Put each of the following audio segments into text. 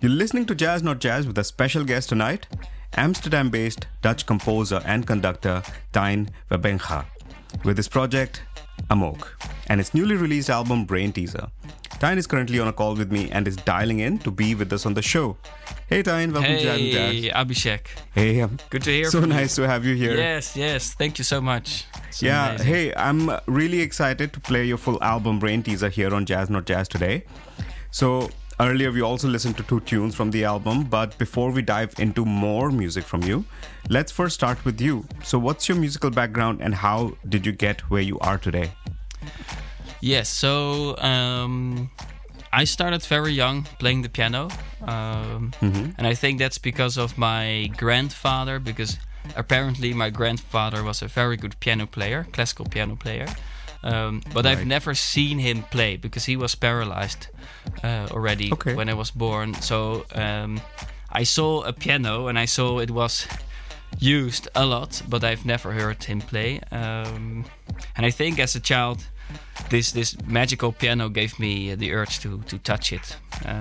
You're listening to Jazz Not Jazz with a special guest tonight, Amsterdam-based Dutch composer and conductor Tijn Webbenga, with his project Amok and his newly released album Brain Teaser. Tijn is currently on a call with me and is dialing in to be with us on the show. Hey Tijn, welcome to Jazz Not Jazz. Hey Abhishek. Hey, good to hear from you. So nice to have you here. Yes, thank you so much. So amazing. Hey, I'm really excited to play your full album Brain Teaser here on Jazz Not Jazz today. So earlier we also listened to 2 tunes from the album, but before we dive into more music from you, let's first start with you. So what's your musical background and how did you get where you are today? Yes, so I started very young playing the piano. And I think that's because of my grandfather, because apparently my grandfather was a very good piano player, classical piano player. But I've never seen him play because he was paralyzed already when I was born. So I saw a piano and I saw it was used a lot, but I've never heard him play. And I think as a child, this magical piano gave me the urge to touch it.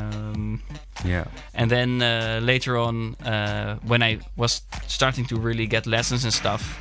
And then later on, when I was starting to really get lessons and stuff,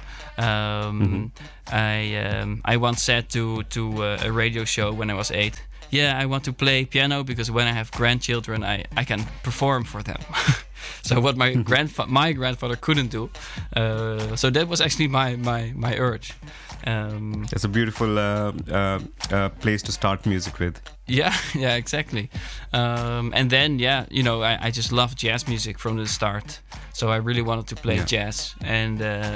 I once said to a radio show when I was 8, I want to play piano because when I have grandchildren, I can perform for them. So what my grandfather couldn't do. So that was actually my urge. It's a beautiful place to start music with. Yeah, exactly. And then, I just loved jazz music from the start. So I really wanted to play jazz. And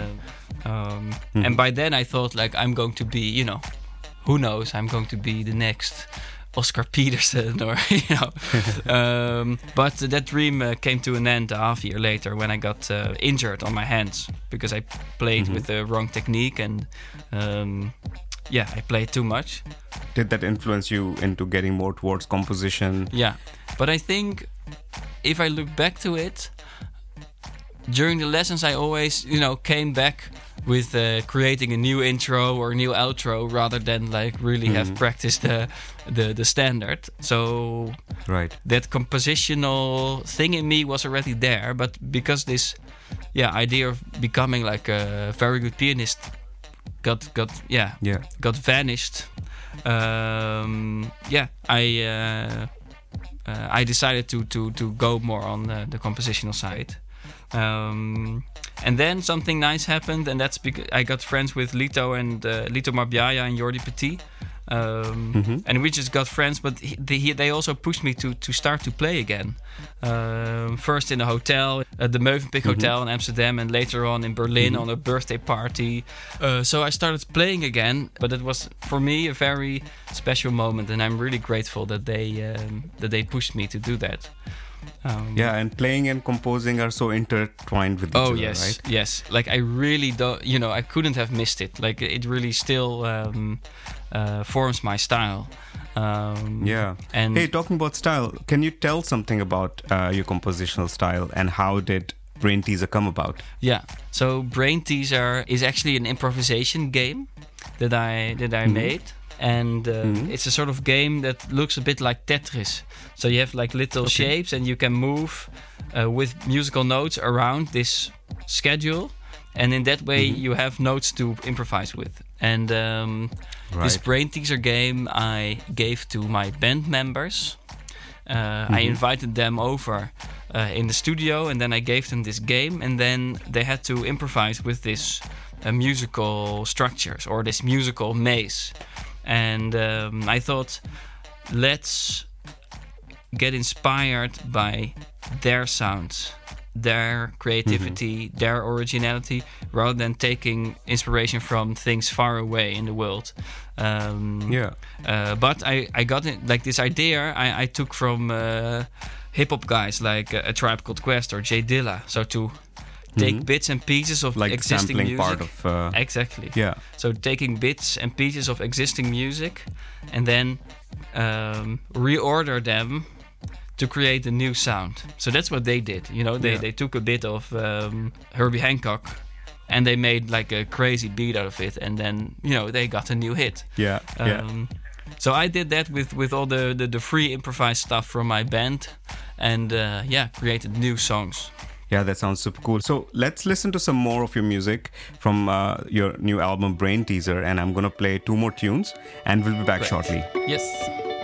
by then I thought, I'm going to be, who knows, I'm going to be the next Oscar Peterson or, But that dream came to an end a half year later when I got injured on my hands because I played with the wrong technique and, I played too much. Did that influence you into getting more towards composition? Yeah, but I think if I look back to it, during the lessons I always, came back with creating a new intro or a new outro rather than really have practiced the standard. So that compositional thing in me was already there, but because this idea of becoming a very good pianist got vanished. I decided to go more on the compositional side. And then something nice happened, and that's because I got friends with Lito Marbiaya and Jordi Petit. And we just got friends, but they also pushed me to start to play again. First in a hotel, at the Mövenpick Hotel in Amsterdam, and later on in Berlin on a birthday party. So I started playing again, but it was for me a very special moment, and I'm really grateful that they pushed me to do that. And playing and composing are so intertwined with each other, right? Yes. I really don't, I couldn't have missed it. It really still forms my style. And hey, talking about style, can you tell something about your compositional style and how did Brain Teaser come about? Yeah, so Brain Teaser is actually an improvisation game that I made. And it's a sort of game that looks a bit like Tetris. So you have little shapes and you can move with musical notes around this schedule. And in that way you have notes to improvise with. And this Brain Teaser game I gave to my band members. I invited them over in the studio and then I gave them this game. And then they had to improvise with this musical structures or this musical maze. And I thought, let's get inspired by their sounds, their creativity, their originality, rather than taking inspiration from things far away in the world. But I got this idea I took from hip-hop guys like A Tribe Called Quest or Jay Dilla. So to take bits and pieces of existing music. Part of, exactly. Yeah. So taking bits and pieces of existing music and then reorder them to create a new sound. So that's what they did. They took a bit of Herbie Hancock and they made a crazy beat out of it, and then they got a new hit. So I did that with all the free improvised stuff from my band, and created new songs. Yeah, that sounds super cool. So let's listen to some more of your music from your new album Brain Teaser, and I'm going to play 2 more tunes and we'll be back shortly. Yes.